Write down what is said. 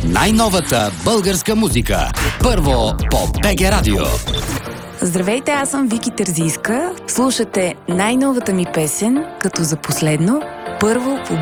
най-новата българска музика. Първо по БГ Радио. Здравейте, аз съм Вики Терзийска. Слушате най-новата ми песен, като за последно, първо по